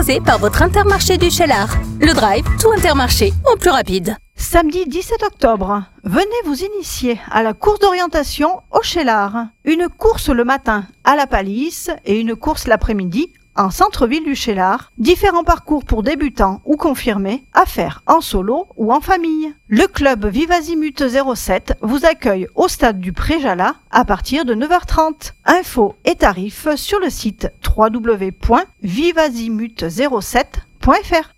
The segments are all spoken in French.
proposé par votre Intermarché du Cheylard. Le Drive, tout Intermarché, en plus rapide. Samedi 17 octobre, venez vous initier à la course d'orientation au Cheylard. Une course le matin à la Palisse et une course l'après-midi en centre-ville du Cheylard. Différents parcours pour débutants ou confirmés à faire en solo ou en famille. Le club Vivazimut 07 vous accueille au stade du Pré-Jala à partir de 9h30. Infos et tarifs sur le site www.vivazimut07.fr.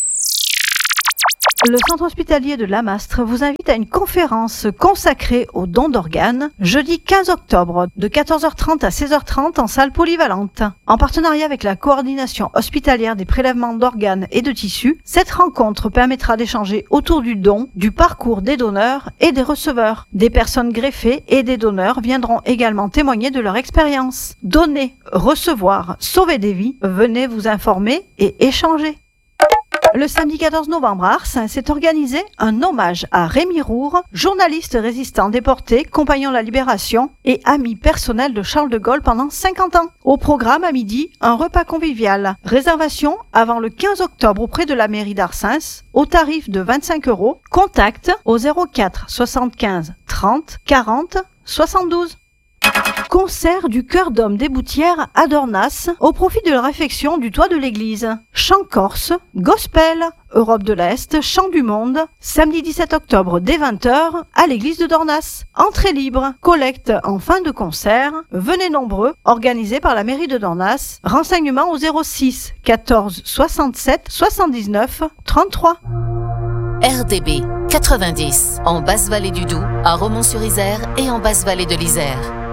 Le centre hospitalier de Lamastre vous invite à une conférence consacrée aux dons d'organes jeudi 15 octobre de 14h30 à 16h30 en salle polyvalente. En partenariat avec la coordination hospitalière des prélèvements d'organes et de tissus, cette rencontre permettra d'échanger autour du don, du parcours des donneurs et des receveurs. Des personnes greffées et des donneurs viendront également témoigner de leur expérience. Donner, recevoir, sauver des vies, venez vous informer et échanger. Le samedi 14 novembre à Ars s'est organisé un hommage à Rémi Roure, journaliste résistant déporté, compagnon de la Libération et ami personnel de Charles de Gaulle pendant 50 ans. Au programme à midi, un repas convivial. Réservation avant le 15 octobre auprès de la mairie d'Arsens au tarif de 25 €. Contact au 04 75 30 40 72. Concert du Chœur d'Homme des Boutières à Dornas au profit de la réfection du toit de l'église. Chant corse, gospel, Europe de l'Est, chant du monde, samedi 17 octobre dès 20h à l'église de Dornas. Entrée libre, collecte en fin de concert, venez nombreux, organisé par la mairie de Dornas. Renseignements au 06 14 67 79 33. RDB 90, en Basse-Vallée du Doubs, à Romont-sur-Isère et en Basse-Vallée de l'Isère.